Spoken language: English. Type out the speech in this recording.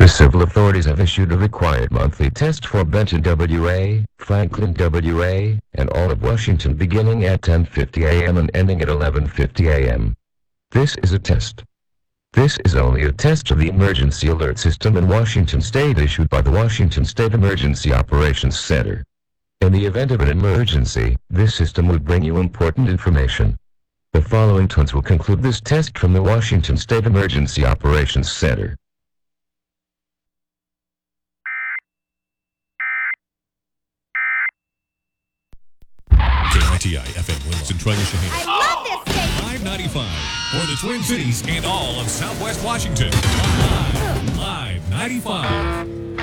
civil authorities have issued a required monthly test for Benton, WA, Franklin, WA, and all of Washington beginning at 10:50 a.m. and ending at 11:50 a.m. This is a test. This is only a test of the emergency alert system in Washington State issued by the Washington State Emergency Operations Center. In the event of an emergency, this system would bring you important information. The following tones will conclude this test from the Washington State Emergency Operations Center. KITI FM Willow, Centralia Shaheen. I love this station. 595 for the Twin Cities and all of Southwest Washington. Live 95.